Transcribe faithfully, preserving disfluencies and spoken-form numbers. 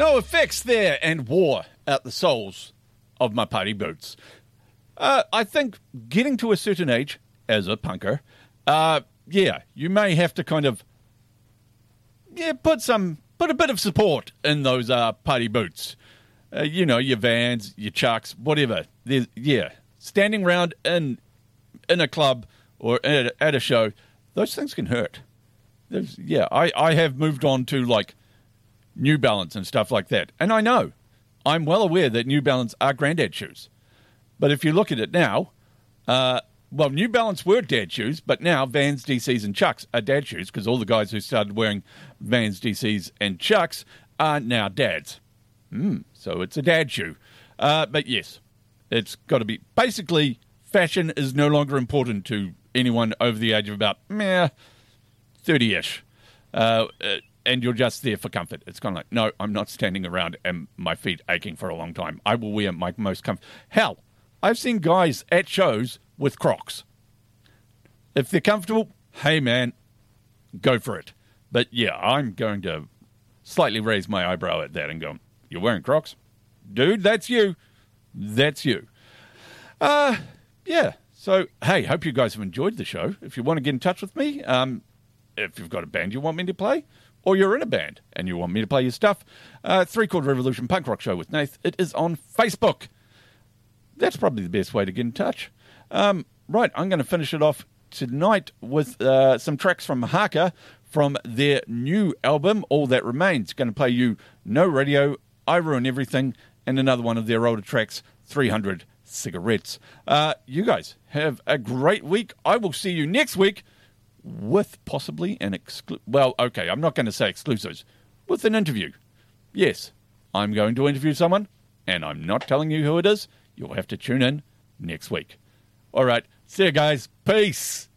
No effects there and wore out the soles of my party boots. Uh, I think getting to a certain age as a punker, uh, yeah, you may have to kind of, yeah, put some, put a bit of support in those uh, party boots. Uh, you know, your Vans, your Chucks, whatever. There's, yeah, standing around in in a club or at a, at a show, those things can hurt. There's, yeah, I, I have moved on to like New Balance and stuff like that. And I know, I'm well aware that New Balance are granddad shoes. But if you look at it now, uh, well, New Balance were dad shoes, but now Vans, D Cs, and Chucks are dad shoes because all the guys who started wearing Vans, D Cs, and Chucks are now dads. Mm, so it's a dad shoe. Uh, but yes, it's got to be... Basically, fashion is no longer important to anyone over the age of about meh, thirty-ish. Uh, and you're just there for comfort. It's kind of like, no, I'm not standing around and my feet aching for a long time. I will wear my most comfort. Hell, I've seen guys at shows with Crocs. If they're comfortable, hey, man, go for it. But yeah, I'm going to slightly raise my eyebrow at that and go, you're wearing Crocs? Dude, that's you. That's you. Uh, yeah. So, hey, hope you guys have enjoyed the show. If you want to get in touch with me, um, if you've got a band you want me to play, or you're in a band and you want me to play your stuff, uh, Three Chord Revolution Punk Rock Show with Nath. It is on Facebook. That's probably the best way to get in touch. Um, right, I'm going to finish it off tonight with uh, some tracks from Haka from their new album, All That Remains. Going to play you No Radio, I Ruin Everything, and another one of their older tracks, three hundred Cigarettes. Uh, you guys have a great week. I will see you next week with possibly an exclu... Well, okay, I'm not going to say exclusives. With an interview. Yes, I'm going to interview someone, and I'm not telling you who it is. You'll have to tune in next week. All right, see you guys. Peace.